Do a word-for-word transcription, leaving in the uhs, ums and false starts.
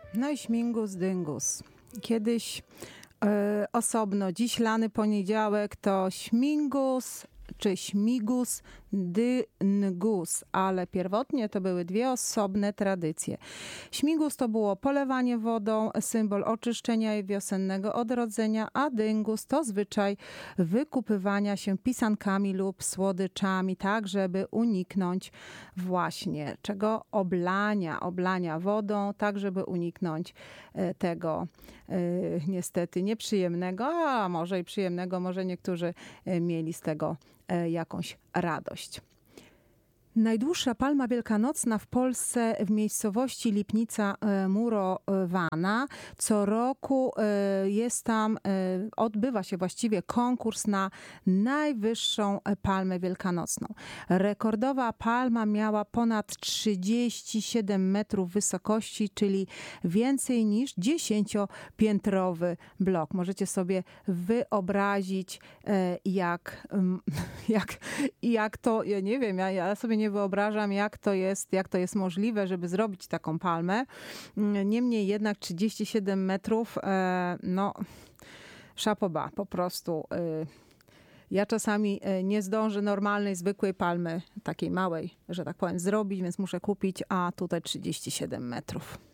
No i śmigus dyngus. Kiedyś e, osobno, dziś lany poniedziałek to śmigus czy śmigus dyngus, ale pierwotnie to były dwie osobne tradycje. Śmigus to było polewanie wodą, symbol oczyszczenia i wiosennego odrodzenia, a dyngus to zwyczaj wykupywania się pisankami lub słodyczami, tak żeby uniknąć właśnie czego? Oblania, oblania wodą, tak żeby uniknąć tego niestety nieprzyjemnego, a może i przyjemnego, może niektórzy mieli z tego jakąś radość. Najdłuższa palma wielkanocna w Polsce w miejscowości Lipnica Murowana. Co roku jest tam, odbywa się właściwie konkurs na najwyższą palmę wielkanocną. Rekordowa palma miała ponad trzydzieści siedem metrów wysokości, czyli więcej niż dziesięciopiętrowy blok. Możecie sobie wyobrazić, jak, jak, jak to, ja nie wiem, ja, ja sobie nie wyobrażam, jak to jest, jak to jest możliwe, żeby zrobić taką palmę. Niemniej jednak trzydzieści siedem metrów, no szapoba, po prostu. Ja czasami nie zdążę normalnej, zwykłej palmy, takiej małej, że tak powiem, zrobić, więc muszę kupić, a tutaj trzydzieści siedem metrów.